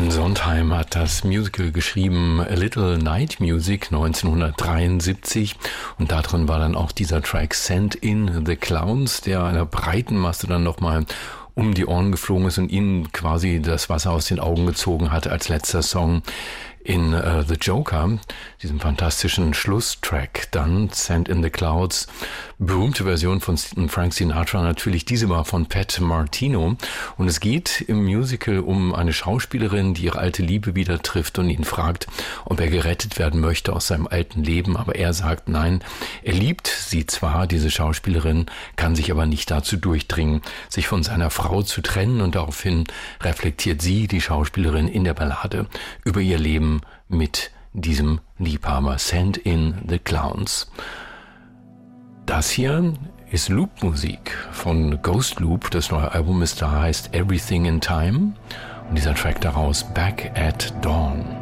Stephen Sondheim hat das Musical geschrieben, A Little Night Music 1973, und darin war dann auch dieser Track Send in the Clowns, der einer breiten Masse dann nochmal um die Ohren geflogen ist und ihnen quasi das Wasser aus den Augen gezogen hat als letzter Song in The Joker, diesem fantastischen Schlusstrack. Dann Send in the Clouds, berühmte Version von Frank Sinatra natürlich, diese war von Pat Martino, und es geht im Musical um eine Schauspielerin, die ihre alte Liebe wieder trifft und ihn fragt, ob er gerettet werden möchte aus seinem alten Leben, aber er sagt nein, er liebt sie zwar, diese Schauspielerin, kann sich aber nicht dazu durchdringen, sich von seiner Frau zu trennen, und daraufhin reflektiert sie, die Schauspielerin, in der Ballade über ihr Leben mit diesem Liebhaber. Send in the Clowns. Das hier ist Loop-Musik von Ghost Loop. Das neue Album ist da, heißt Everything in Time. Und dieser Track daraus, Back at Dawn.